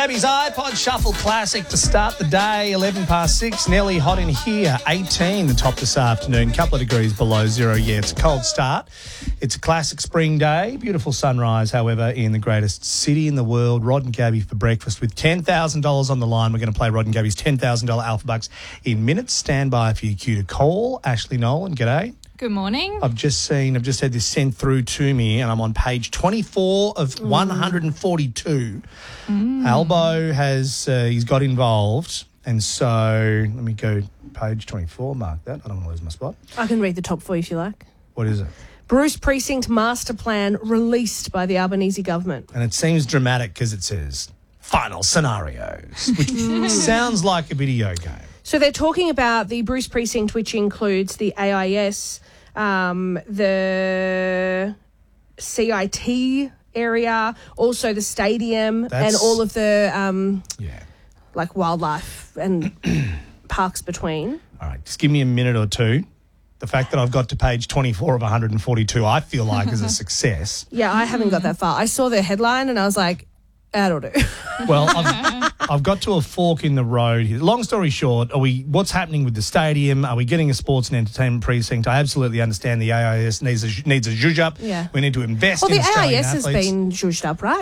Gabby's iPod Shuffle Classic to start the day, 11 past 6. Nearly hot in here, 18 the top this afternoon, couple of degrees below zero. Yeah, it's a cold start. It's a classic spring day. Beautiful sunrise, however, in the greatest city in the world. Rod and Gabby for breakfast with $10,000 on the line. We're going to play Rod and Gabby's $10,000 Alpha Bucks in minutes. Stand by for your cue to call. Ashley Nolan, g'day. Good morning. I've just had this sent through to me, and I'm on page 24 of 142. Albo has he's got involved, and so let me go page 24. Mark that. I don't want to lose my spot. I can read the top for you if you like. What is it? Bruce Precinct Master Plan released by the Albanese government. And it seems dramatic because it says final scenarios, which sounds like a video game. So they're talking about the Bruce Precinct, which includes the AIS, the CIT area, also the stadium, and all of the like wildlife and parks between. All right, just give me a minute or two. The fact that I've got to page 24 of 142, I feel like is a success. Yeah, I haven't got that far. I saw the headline and I was like, that'll do. Well, I've got to a fork in the road here. Long story short, what's happening with the stadium? Are we getting a sports and entertainment precinct? I absolutely understand the AIS needs a zhuzh up. Yeah. We need to invest Well, in the Australian AIS athletes. has been zhuzhed up, right?